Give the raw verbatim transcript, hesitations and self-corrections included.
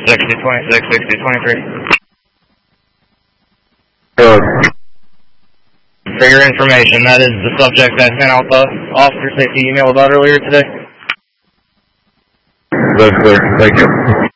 sixty twenty-six, sixty twenty-three. Uh, For your information, that is the subject I sent out the officer safety email about earlier today. that's clear. Thank you.